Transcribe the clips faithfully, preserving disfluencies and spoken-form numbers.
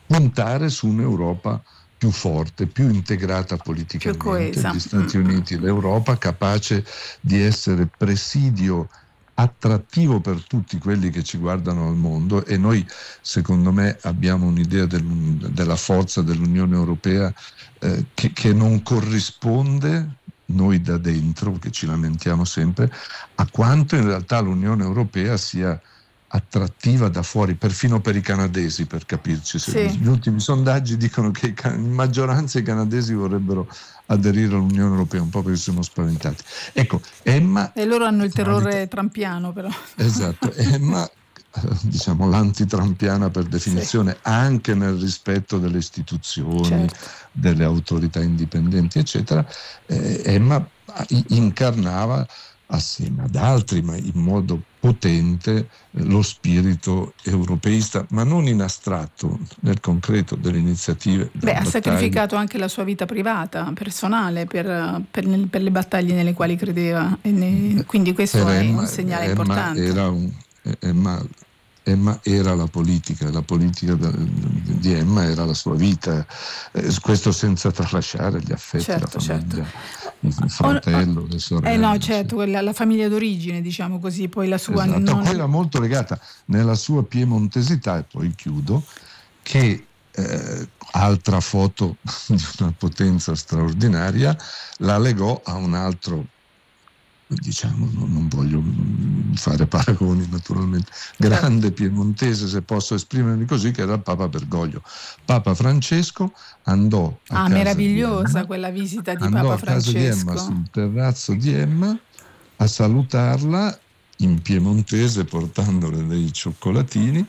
puntare su un'Europa più forte, più integrata politicamente, più coesa. gli Stati Uniti, l'Europa capace di essere presidio attrattivo per tutti quelli che ci guardano al mondo, e noi secondo me abbiamo un'idea del, della forza dell'Unione Europea eh, che, che non corrisponde, noi da dentro, che ci lamentiamo sempre, a quanto in realtà l'Unione Europea sia attrattiva da fuori, perfino per i canadesi, per capirci. Sì. Gli ultimi sondaggi dicono che in maggioranza i canadesi vorrebbero aderire all'Unione Europea, un po' perché sono spaventati. Ecco, Emma... E loro hanno il terrore trampiano, però. Esatto, Emma, diciamo l'antitrampiana per definizione, sì, anche nel rispetto delle istituzioni, certo, delle autorità indipendenti, eccetera, eh, Emma incarnava assieme ad altri, ma in modo potente, lo spirito europeista, ma non in astratto, nel concreto delle iniziative. Beh, ha sacrificato anche la sua vita privata, personale, per, per, per le battaglie nelle quali credeva, e ne, quindi questo per è Emma, un segnale Emma importante. Era un, Emma, Emma era la politica, la politica di Emma era la sua vita, eh, questo senza tralasciare gli affetti, certo, la famiglia, certo, il fratello, oh, le sorelle. Eh no, certo, sì, la famiglia d'origine, diciamo così, poi la sua... Esatto, non... poi era molto legata nella sua piemontesità, e poi chiudo, che eh, altra foto di una potenza straordinaria, la legò a un altro, diciamo, non, non voglio fare paragoni naturalmente, grande piemontese, se posso esprimermi così, che era il Papa Bergoglio. Papa Francesco andò a ah, casa meravigliosa di Emma, quella visita di andò Papa a casa Francesco. di Emma, sul terrazzo di Emma, a salutarla in piemontese portandole dei cioccolatini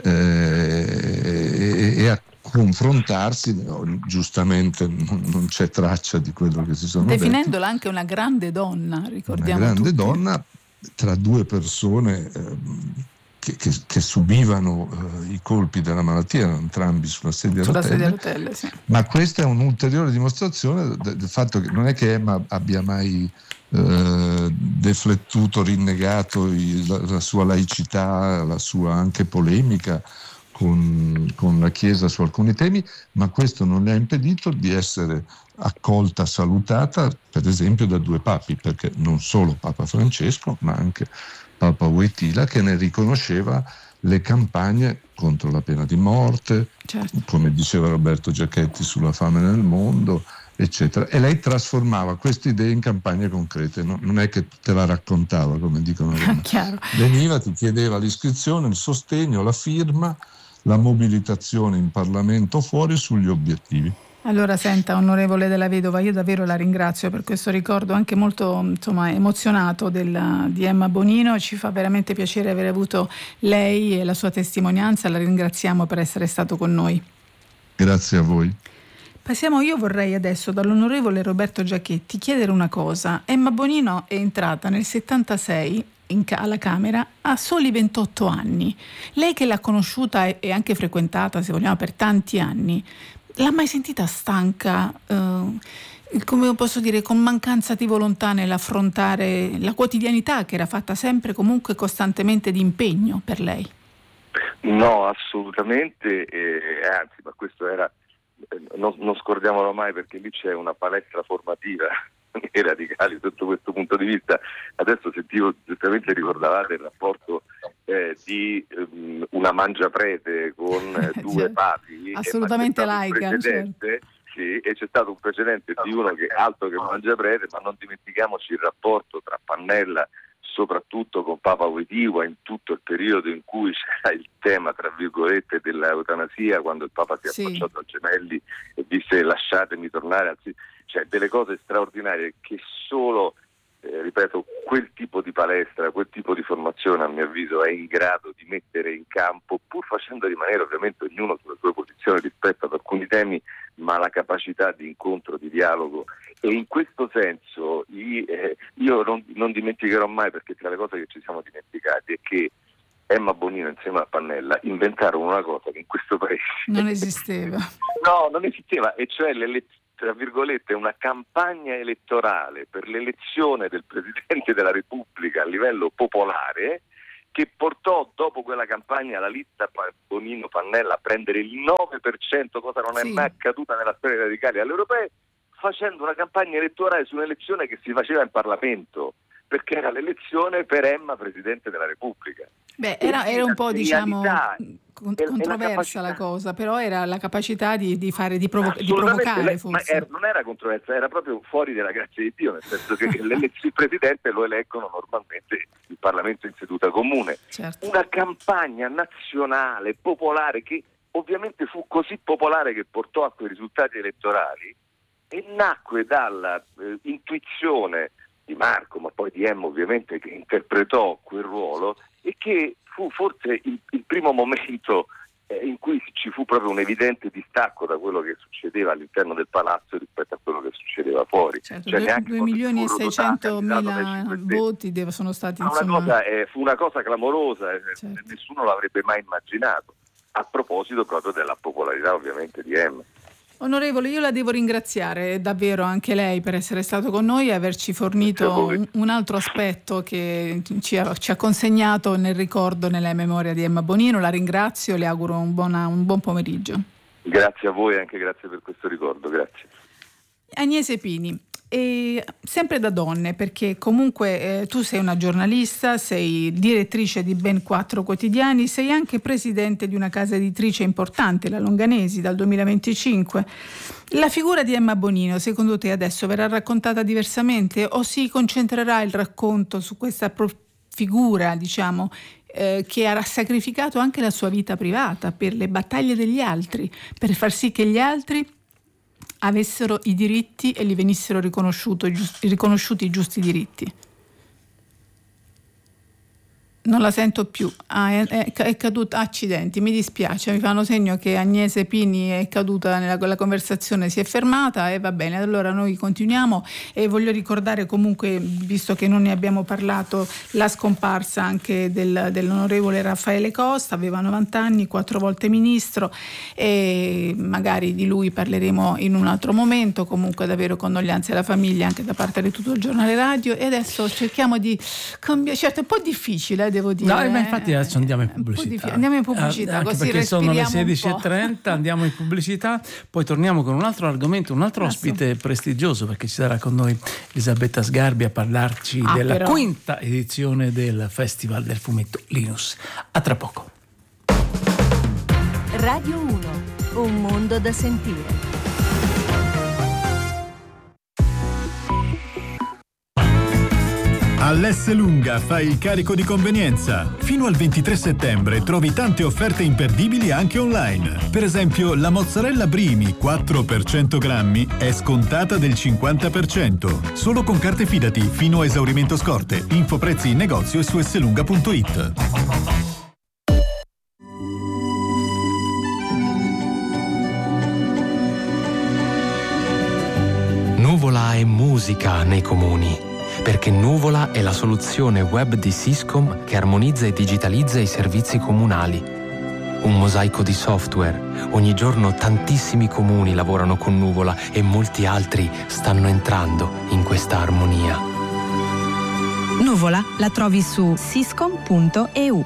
eh, e, e a confrontarsi, giustamente non, non c'è traccia di quello che si sono definendola detti, anche una grande donna, ricordiamo, una grande tutti. donna, tra due persone eh, che, che, che subivano eh, i colpi della malattia, erano entrambi sulla sedia a sulla rotelle, sedia a rotelle, sì. Ma questa è un'ulteriore dimostrazione del, del fatto che non è che Emma abbia mai eh, deflettuto, rinnegato il, la, la sua laicità, la sua anche polemica con, con la Chiesa su alcuni temi, ma questo non le ha impedito di essere accolta, salutata, per esempio, da due papi, perché non solo Papa Francesco, ma anche Papa Wojtyla, che ne riconosceva le campagne contro la pena di morte, certo, come diceva Roberto Giachetti sulla fame nel mondo, eccetera. E lei trasformava queste idee in campagne concrete, no? Non è che te la raccontava, come dicono a Roma. Veniva, ti chiedeva l'iscrizione, il sostegno, la firma, la mobilitazione in Parlamento fuori sugli obiettivi. Allora senta, onorevole Della Vedova, io davvero la ringrazio per questo ricordo anche molto, insomma, emozionato del, di Emma Bonino. Ci fa veramente piacere aver avuto lei e la sua testimonianza, la ringraziamo per essere stato con noi. Grazie a voi. Passiamo, io vorrei adesso dall'onorevole Roberto Giachetti chiedere una cosa. Emma Bonino è entrata nel settantasei in, alla Camera a soli ventotto anni. Lei che l'ha conosciuta e, e anche frequentata, se vogliamo, per tanti anni, l'ha mai sentita stanca, eh, come posso dire, con mancanza di volontà nell'affrontare la quotidianità che era fatta sempre, comunque, costantemente di impegno per lei? No, assolutamente, eh, anzi, ma questo era, eh, non, non scordiamolo mai, perché lì c'è una palestra formativa nei radicali sotto questo punto di vista. Adesso sentivo, giustamente ricordavate il rapporto eh, di um, una mangiaprete con eh, due certo, papi, assolutamente laica, certo. Sì, e c'è stato un precedente di uno che altro che mangiaprete, ma non dimentichiamoci il rapporto tra Pannella, soprattutto con Papa Wojtyła, in tutto il periodo in cui c'era il tema, tra virgolette, dell'eutanasia, quando il Papa si sì. affacciò da Gemelli e disse lasciatemi tornare, anzi, cioè delle cose straordinarie che solo, eh, ripeto, quel tipo di palestra, quel tipo di formazione, a mio avviso, è in grado di mettere in campo, pur facendo rimanere ovviamente ognuno sulle sue posizioni rispetto ad alcuni temi, ma la capacità di incontro, di dialogo. E in questo senso eh, io non, non dimenticherò mai, perché tra le cose che ci siamo dimenticati è che Emma Bonino insieme a Pannella inventarono una cosa che in questo paese non esisteva. No, non esisteva, e cioè l'elezione, tra virgolette, una campagna elettorale per l'elezione del Presidente della Repubblica a livello popolare, che che portò dopo quella campagna la lista Bonino-Pannella a prendere il nove per cento, cosa non è sì. mai accaduta nella storia dei radicali alle europee, facendo una campagna elettorale su un'elezione che si faceva in Parlamento, perché era l'elezione per Emma Presidente della Repubblica. Beh, era, era un po', diciamo, con- è- è la controversa la capacità. cosa, però era la capacità di, di fare, di, provo- di Assolutamente, provocare, lei- ma forse. era- non era controversa, era proprio fuori della grazia di Dio, nel senso che l'elez- il Presidente lo eleggono normalmente il Parlamento in seduta comune. Certo. Una campagna nazionale, popolare, che ovviamente fu così popolare che portò a quei risultati elettorali e nacque dalla eh, intuizione di Marco, ma poi di Emma ovviamente, che interpretò quel ruolo e che fu forse il, il primo momento eh, in cui ci fu proprio un evidente distacco da quello che succedeva all'interno del palazzo rispetto a quello che succedeva fuori. Certo, Cioè, due- neanche due quando milioni e fu Rodotà seicentomila candidato dai cinque Stelle. voti dev- sono stati, Ma una insomma... cosa, eh, fu una cosa clamorosa, eh, Certo. nessuno l'avrebbe mai immaginato, a proposito proprio della popolarità ovviamente di Emma. Onorevole, io la devo ringraziare davvero anche lei per essere stato con noi e averci fornito un, un altro aspetto che ci ha, ci ha consegnato nel ricordo, nella memoria di Emma Bonino. La ringrazio, le auguro un, buona, un buon pomeriggio. Grazie a voi e anche grazie per questo ricordo, grazie. Agnese Pini, e sempre da donne, perché comunque eh, tu sei una giornalista, sei direttrice di ben quattro quotidiani, sei anche presidente di una casa editrice importante, la Longanesi, dal duemilaventicinque. La figura di Emma Bonino, secondo te adesso verrà raccontata diversamente o si concentrerà il racconto su questa pro- figura, diciamo, eh, che ha sacrificato anche la sua vita privata per le battaglie degli altri, per far sì che gli altri avessero i diritti e gli venissero riconosciuto, giusti, riconosciuti i giusti diritti? Non la sento più, ah, è, è, è caduta, accidenti, mi dispiace, mi fanno segno che Agnese Pini è caduta nella la conversazione, si è fermata e va bene, allora noi continuiamo e voglio ricordare comunque, visto che non ne abbiamo parlato, la scomparsa anche del, dell'onorevole Raffaele Costa, aveva novanta anni, quattro volte ministro, e magari di lui parleremo in un altro momento. Comunque davvero condoglianze alla famiglia anche da parte di tutto il giornale radio, e adesso cerchiamo di cambiare, certo è un po' difficile, devo dire. No, ma infatti adesso andiamo in pubblicità. Andiamo in pubblicità, Anche così perché sono le respiriamo un sedici e po'. trenta, andiamo in pubblicità, poi torniamo con un altro argomento, un altro Ah, ospite prestigioso, perché ci sarà con noi Elisabetta Sgarbi a parlarci Ah, della però. quinta edizione del Festival del Fumetto Linus. A tra poco. Radio uno, un mondo da sentire. All'Esselunga fai il carico di convenienza. Fino al ventitré settembre trovi tante offerte imperdibili anche online. Per esempio, la mozzarella Brimi quattro per cento grammi è scontata del cinquanta per cento. Solo con carte Fidati fino a esaurimento scorte. Info prezzi in negozio e su esselunga punto it. Nuvola è musica nei comuni, perché Nuvola è la soluzione web di Syscom che armonizza e digitalizza i servizi comunali. Un mosaico di software. Ogni giorno tantissimi comuni lavorano con Nuvola e molti altri stanno entrando in questa armonia. Nuvola la trovi su syscom punto e u.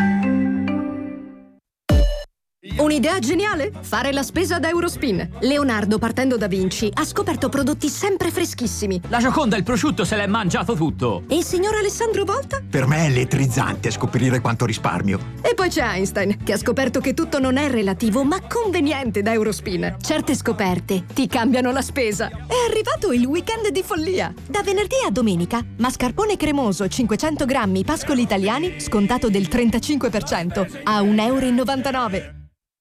Un'idea geniale? Fare la spesa da Eurospin. Leonardo, partendo da Vinci, ha scoperto prodotti sempre freschissimi. La Gioconda, il prosciutto, se l'è mangiato tutto. E il signor Alessandro Volta? Per me è elettrizzante scoprire quanto risparmio. E poi c'è Einstein, che ha scoperto che tutto non è relativo, ma conveniente da Eurospin. Certe scoperte ti cambiano la spesa. È arrivato il weekend di follia. Da venerdì a domenica, mascarpone cremoso cinquecento grammi pascoli italiani, scontato del trentacinque per cento, a un euro e novantanove.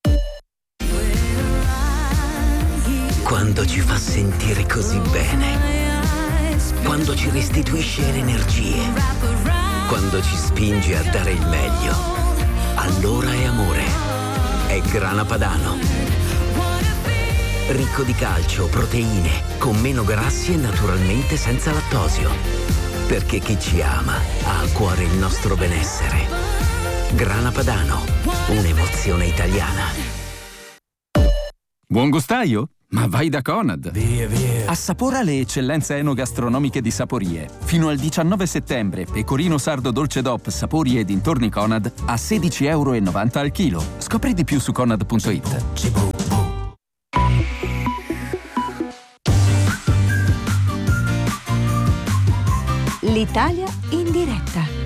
Quando ci fa sentire così bene, quando ci restituisce le energie, quando ci spinge a dare il meglio, allora è amore. È Grana Padano. Ricco di calcio, proteine, con meno grassi e naturalmente senza lattosio. Perché chi ci ama ha a cuore il nostro benessere. Grana Padano, un'emozione italiana. Buon gustaio? Ma vai da Conad! Via, via! Assapora le eccellenze enogastronomiche di Saporie. Fino al diciannove settembre, pecorino sardo dolce D O P Sapori e dintorni Conad a sedici euro e novanta al chilo. Scopri di più su conad punto it. L'Italia in diretta.